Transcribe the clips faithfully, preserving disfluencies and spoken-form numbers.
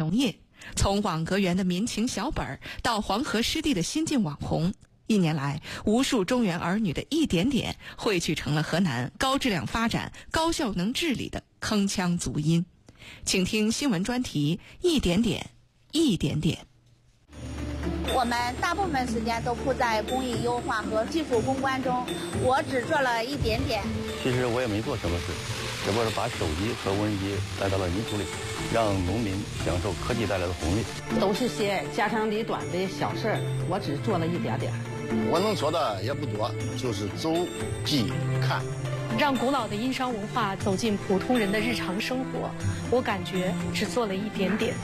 农业，从网格园的民情小本到黄河湿地的新晋网红，一年来，无数中原儿女的一点点汇聚成了河南高质量发展、高效能治理的铿锵足音。请听新闻专题：一点点，一点点。 我们大部分时间都扑在工艺优化和技术攻关中，我只做了一点点。 其实我也没做什么事，只不过是把手机和无人机带到了泥土里，让农民享受科技带来的红利。 都是些家长里短的小事儿，我只做了一点点。 我能做的也不多，就是走、记、看， 让古老的殷商文化走进普通人的日常生活。我感觉只做了一点点。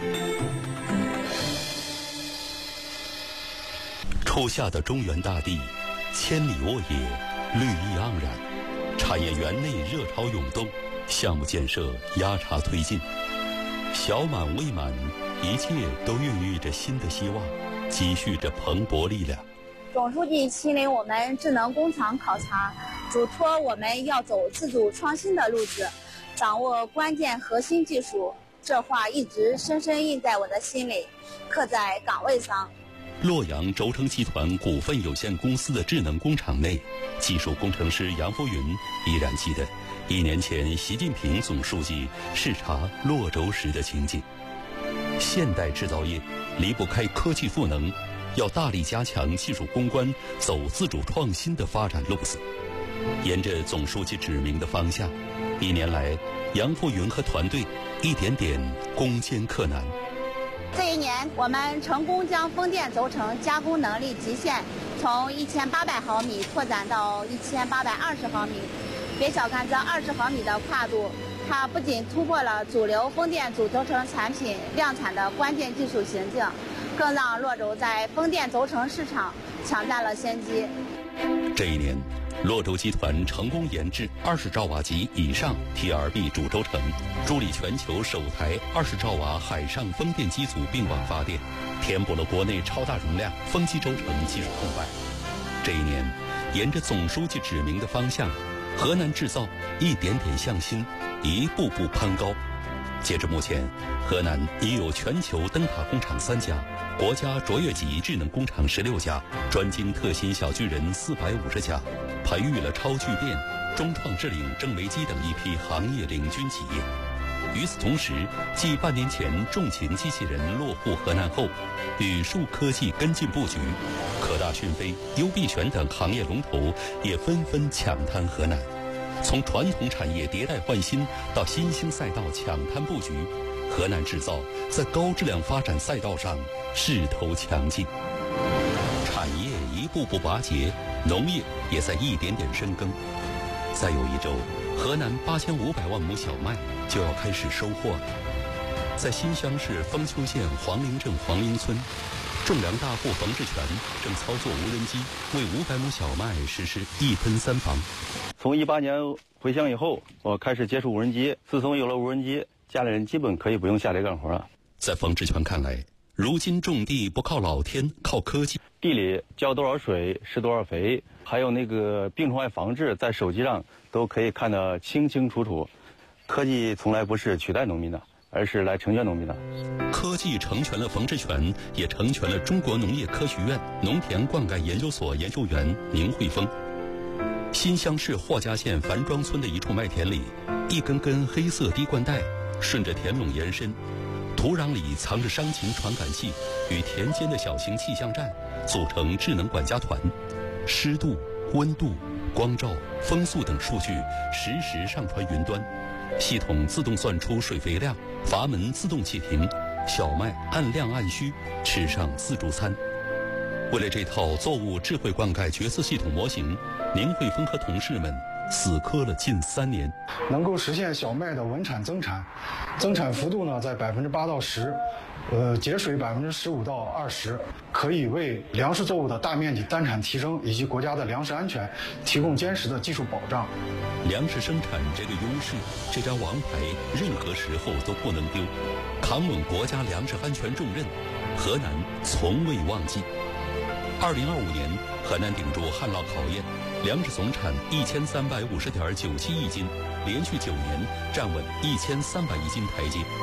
初夏的中原大地，千里沃野，绿意盎然，产业园内热潮涌动，项目建设压茬推进，小满未满，一切都孕育着新的希望，积蓄着蓬勃力量。 总书记亲临我们智能工厂考察，嘱托我们要走自主创新的路子，掌握关键核心技术。这话一直深深印在我的心里，刻在岗位上。 洛阳轴承集团股份有限公司的智能工厂内，技术工程师杨福云依然记得一年前习近平总书记视察洛轴时的情景。现代制造业离不开科技赋能，要大力加强技术攻关，走自主创新的发展路子。沿着总书记指明的方向，一年来，杨福云和团队一点点攻坚克难。 这一年，我们成功将风电轴承加工能力极限从一千八百毫米拓展到一千八百二十毫米。别小看这二十毫米的跨度，它不仅突破了主流风电主轴承产品量产的关键技术瓶颈，更让洛轴在风电轴承市场抢占了先机。 这一年，洛轴集团成功研制二十兆瓦级以上 T R B 主轴承，助力全球首台二十兆瓦海上风电机组并网发电，填补了国内超大容量风机轴承技术空白。这一年，沿着总书记指明的方向，河南制造一点点向新，一步步攀高。截至目前，河南已有全球灯塔工厂三家，国家卓越级智能工厂十六家，专精特新小巨人四百五十家，培育了超聚电、中创智领、正维基等一批行业领军企业。与此同时，继半年前重型机器人落户河南后，宇树科技跟进布局，科大讯飞、优必全等行业龙头也纷纷抢滩河南。从传统产业迭代换新到新兴赛道抢滩布局，河南制造在高质量发展赛道上势头强劲。产业一步步拔节，农业也在一点点深耕。再有一周，河南八千五百万亩小麦就要开始收获了。在新乡市丰丘县黄陵镇黄陵村，种粮大户冯志全正操作无人机为五百亩小麦实施一喷三防。 从一八年回乡以后，我开始接触无人机。自从有了无人机，家里人基本可以不用下来干活了。 在冯志全看来，如今种地不靠老天，靠科技。 地里浇多少水，施多少肥，还有那个病虫害防治，在手机上都可以看得清清楚楚。科技从来不是取代农民的，而是来成全农民的。 科技成全了冯志全，也成全了中国农业科学院农田灌溉研究所研究员宁慧峰。新乡市霍家县樊庄村的一处麦田里，一根根黑色滴灌带顺着田垄延伸，土壤里藏着伤情传感器与田间的小型气象站，组成智能管家团。湿度、温度、光照、风速等数据实时上传云端，系统自动算出水肥量，阀门自动启停，小麦按量按需，吃上自助餐。为了这套作物智慧灌溉决策系统模型，宁慧峰和同事们死磕了近三年， 能够实现小麦的稳产增产，增产幅度呢在百分之八到十，呃，节水百分之十五到二十，可以为粮食作物的大面积单产提升以及国家的粮食安全提供坚实的技术保障。 粮食生产这个优势，这张王牌，任何时候都不能丢。扛稳国家粮食安全重任，河南从未忘记。二零二五年，河南顶住旱涝考验，粮食总产一千三百五十点九七亿斤，连续九年站稳一千三百亿斤台阶。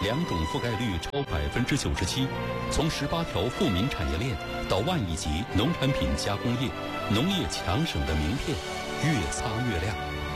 两种覆盖率超百分之九十七，从十八条富民产业链到万亿级农产品加工业，农业强省的名片越擦越亮。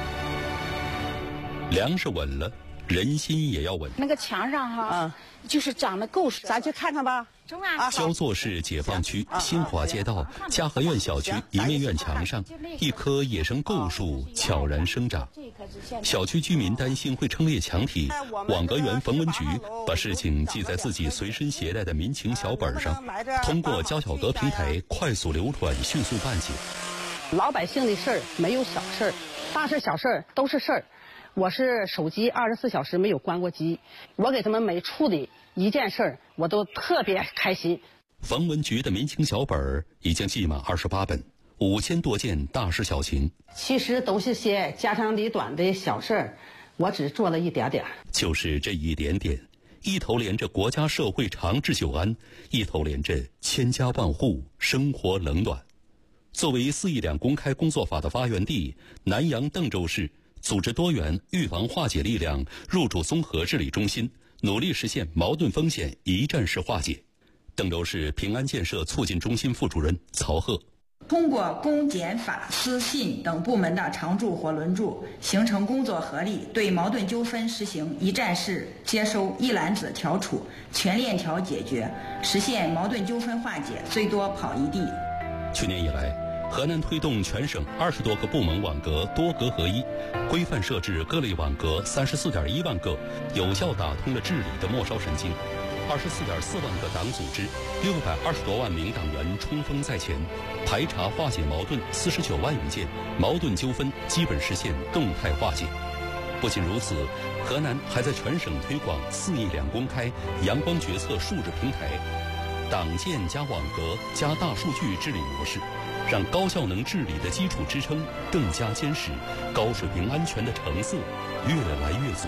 粮食稳了，人心也要稳。 那个墙上哈，啊、就是长得够实， 咱去看看吧。 中啊！ 焦作市解放区新华街道嘉禾苑小区一面院墙上，一棵野生构树悄然生长。小区居民担心会撑裂墙体，网格员冯文菊把事情记在自己随身携带的民情小本上，通过交小阁平台快速流传，迅速办结。 老百姓的事儿没有小事儿，大事小事儿都是事儿。我是手机二十四小时没有关过机，我给他们每处理一件事儿，我都特别开心。 冯文菊的民情小本已经记满二十八本，五千多件大事小情。 其实都是些家长里短的小事儿，我只做了一点点。 就是这一点点，一头连着国家社会长治久安，一头连着千家万户生活冷暖。作为四亿两公开工作法的发源地，南阳邓州市组织多元预防化解力量入驻综合治理中心，努力实现矛盾风险一站式化解。邓州市平安建设促进中心副主任曹贺， 通过公检法司信等部门的常驻或轮驻，形成工作合力，对矛盾纠纷实行一站式接收、一揽子调处、全链条解决，实现矛盾纠纷化解最多跑一地。 去年以来，河南推动全省二十多个部门网格多格合一，规范设置各类网格三十四点一万个，有效打通了治理的末梢神经。二十四点四万个党组织，六百二十多万名党员冲锋在前，排查化解矛盾四十九万余件，矛盾纠纷基本实现动态化解。不仅如此，河南还在全省推广四亿两公开阳光决策数字平台，党建加网格加大数据治理模式，让高效能治理的基础支撑更加坚实，高水平安全的成色越来越足。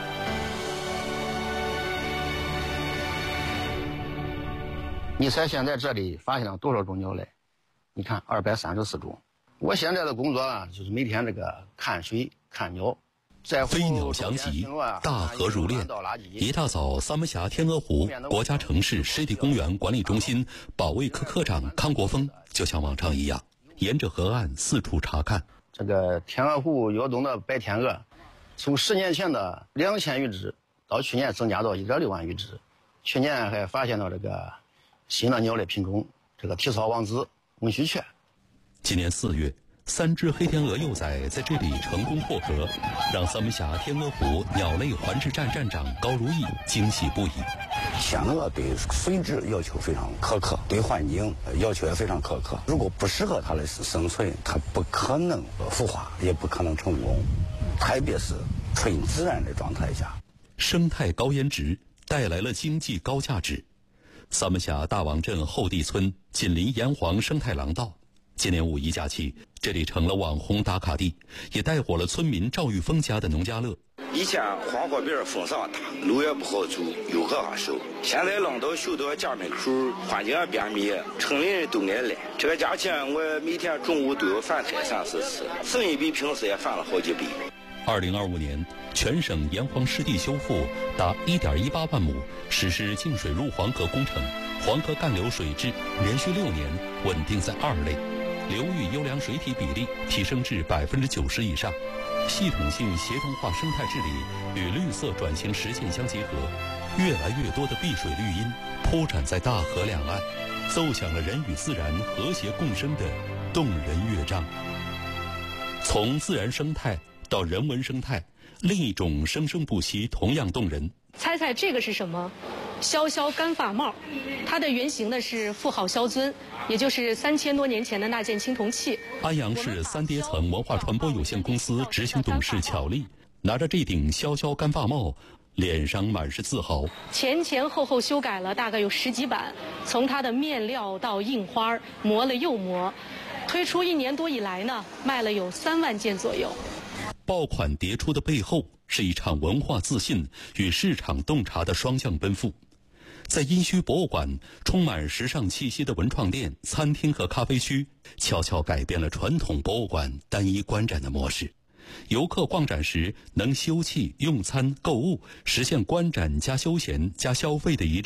你猜现在这里发现了多少种鸟类？你看二百三十四种。我现在的工作啊，就是每天这个看水看鸟。 飞鸟翔集，大河如练。一大早，三门峡天鹅湖国家城市湿地公园管理中心保卫科科长康国峰就像往常一样，沿着河岸四处查看。 这个天鹅湖跃动的白天鹅，从十年前的两千余只，到去年增加到一点六万余只。去年还发现了这个新的鸟类品种，这个体草王子、翁须雀。 今年四月，三只黑天鹅幼崽在这里成功破壳，让三门峡天鹅湖鸟类环治站站长高如意惊喜不已。 天鹅对水质要求非常苛刻，对环境要求也非常苛刻。如果不适合它的生存，它不可能孵化，也不可能成功，特别是纯自然的状态下。 生态高颜值带来了经济高价值。三门峡大王镇后地村紧邻炎黄生态廊道，今年五一假期，这里成了网红打卡地，也带火了村民赵玉峰家的农家乐。 以前黄河边风上大，路也不好走，又不好受。现在廊道修到家门口，环境也变美，村里人都爱来。这个价钱我每天中午都要翻台三四次，生意比平时也翻了好几倍。 二零二五年，全省炎黄湿地修复达一点一八万亩，实施净水入黄河工程，黄河干流水质连续六年稳定在二类，流域优良水体比例提升至百分之九十以上，系统性协同化生态治理与绿色转型实践相结合，越来越多的碧水绿荫铺展在大河两岸，奏响了人与自然和谐共生的动人乐章。从自然生态到人文生态，另一种生生不息同样动人。 猜猜这个是什么？萧萧干发帽，它的原型呢是妇好萧尊，也就是三千多年前的那件青铜器。 安阳市三叠层文化传播有限公司执行董事巧丽拿着这顶萧萧干发帽，脸上满是自豪。 前前后后修改了大概有十几版，从它的面料到印花，磨了又磨。推出一年多以来呢，卖了有三万件左右。 爆款迭出的背后是一场文化自信与市场洞察的双向奔赴。在殷墟博物馆，充满时尚气息的文创店、餐厅和咖啡区，悄悄改变了传统博物馆单一观展的模式， 游客逛展时能休憩、用餐、购物，实现观展加休闲加消费的一